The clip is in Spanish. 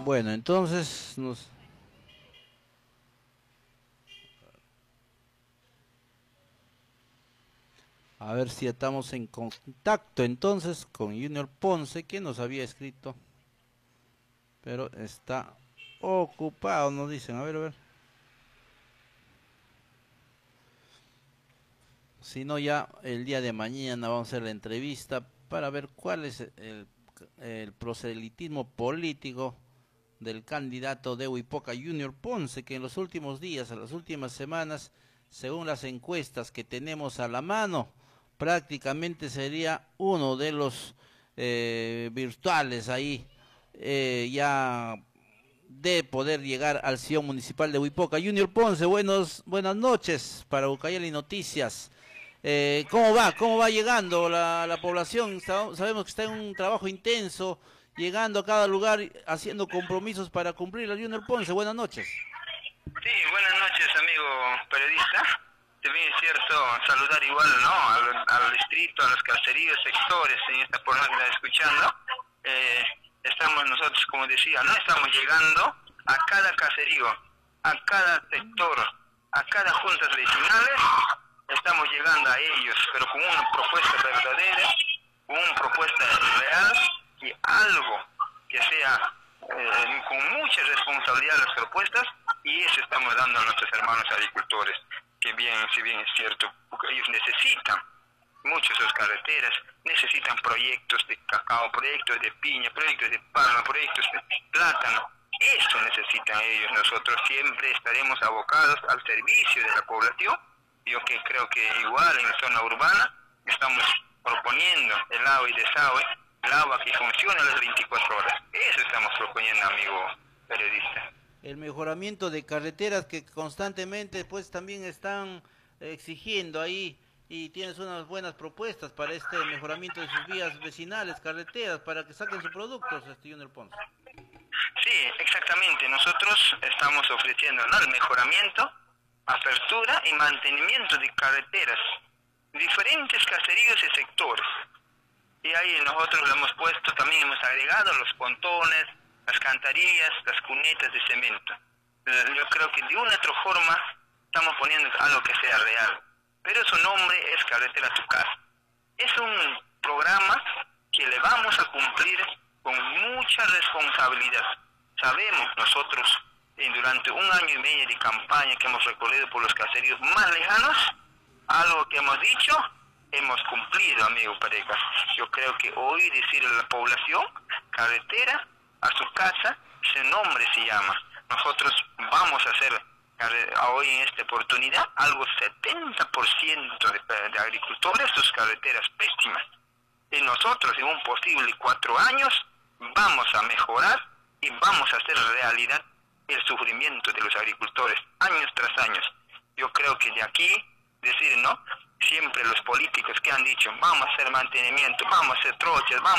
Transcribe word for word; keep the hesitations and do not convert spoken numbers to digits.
Bueno, entonces nos... A ver si estamos en contacto entonces con Junior Ponce, que nos había escrito. Pero está ocupado, nos dicen. A ver, a ver. Si no, ya el día de mañana vamos a hacer la entrevista para ver cuál es el, el proselitismo político del candidato de Huipoca Junior Ponce, que en los últimos días, en las últimas semanas, según las encuestas que tenemos a la mano, prácticamente sería uno de los eh, virtuales ahí, eh, ya de poder llegar al sillón municipal de Huipoca. Junior Ponce, buenos, buenas noches para Ucayali Noticias. Eh, ¿Cómo va? ¿Cómo va llegando la, la población? Sabemos que está en un trabajo intenso, llegando a cada lugar, haciendo compromisos para cumplir. La Junior Ponce, buenas noches. Sí, buenas noches, amigo periodista. También es cierto saludar igual, ¿no? Al, al distrito, a los caseríos, sectores en esta porno que está escuchando. Eh, estamos nosotros, como decía, no estamos llegando a cada caserío, a cada sector, a cada juntas vecinales. Estamos llegando a ellos, pero con una propuesta verdadera, con una propuesta real y algo que sea eh, con mucha responsabilidad las propuestas, y eso estamos dando a nuestros hermanos agricultores, que bien, si bien es cierto, porque ellos necesitan muchas sus carreteras, necesitan proyectos de cacao, proyectos de piña, proyectos de palma, proyectos de plátano. Eso necesitan ellos. Nosotros siempre estaremos abocados al servicio de la población. Yo que creo que igual en la zona urbana estamos proponiendo el agua y desagüe, el agua que funciona las veinticuatro horas. Eso estamos proponiendo, amigo periodista. El mejoramiento de carreteras que constantemente pues también están exigiendo ahí, y tienes unas buenas propuestas para este mejoramiento de sus vías vecinales, carreteras, para que saquen sus productos, este Junior Ponce. Sí, exactamente. Nosotros estamos ofreciendo, ¿no?, el mejoramiento, apertura y mantenimiento de carreteras, diferentes caseríos y sectores. Y ahí nosotros lo hemos puesto, también hemos agregado los pontones, las cantarillas, las cunetas de cemento. Yo creo que de una u otra forma estamos poniendo algo que sea real. Pero su nombre es Carretera a tu Casa. Es un programa que le vamos a cumplir con mucha responsabilidad. Sabemos nosotros, durante un año y medio de campaña que hemos recorrido por los caseríos más lejanos, algo que hemos dicho, hemos cumplido, amigo Parejas. Yo creo que hoy decirle a la población, carretera a su casa, ese nombre se llama. Nosotros vamos a hacer hoy en esta oportunidad algo setenta por ciento de, de agricultores, sus carreteras pésimas. Y nosotros en un posible cuatro años vamos a mejorar y vamos a hacer realidad el sufrimiento de los agricultores años tras años. Yo creo que de aquí decir, ¿no?, siempre los políticos que han dicho vamos a hacer mantenimiento, vamos a hacer trochas, vamos